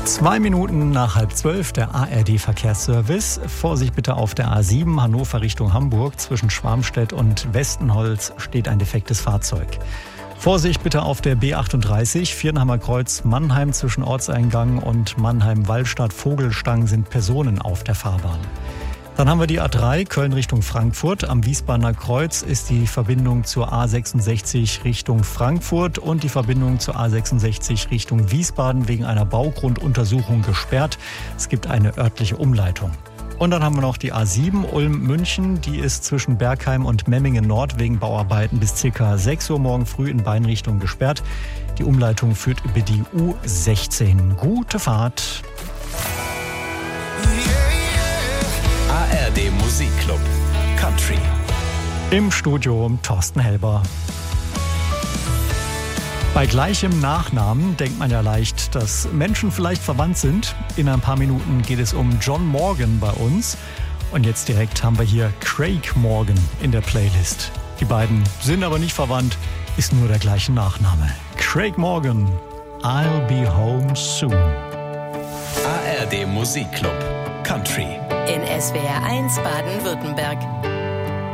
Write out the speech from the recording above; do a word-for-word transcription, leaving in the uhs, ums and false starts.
Zwei Minuten nach halb zwölf, der A R D-Verkehrsservice. Vorsicht bitte auf der A sieben, Hannover Richtung Hamburg. Zwischen Schwarmstedt und Westenholz steht ein defektes Fahrzeug. Vorsicht bitte auf der B achtunddreißig, Viernheimer Kreuz Mannheim. Zwischen Ortseingang und Mannheim-Wallstadt-Vogelstang sind Personen auf der Fahrbahn. Dann haben wir die A drei, Köln Richtung Frankfurt. Am Wiesbadener Kreuz ist die Verbindung zur A sechsundsechzig Richtung Frankfurt und die Verbindung zur A sechsundsechzig Richtung Wiesbaden wegen einer Baugrunduntersuchung gesperrt. Es gibt eine örtliche Umleitung. Und dann haben wir noch die A sieben, Ulm-München. Die ist zwischen Bergheim und Memmingen Nord wegen Bauarbeiten bis ca. sechs Uhr morgen früh in beiden Richtungen gesperrt. Die Umleitung führt über die U sechzehn. Gute Fahrt. A R D Musikclub Country. Im Studio Thorsten Helber. Bei gleichem Nachnamen denkt man ja leicht, dass Menschen vielleicht verwandt sind. In ein paar Minuten geht es um John Morgan bei uns. Und jetzt direkt haben wir hier Craig Morgan in der Playlist. Die beiden sind aber nicht verwandt, ist nur der gleiche Nachname. Craig Morgan, I'll be home soon. A R D Musikclub Country. In S W R eins Baden-Württemberg.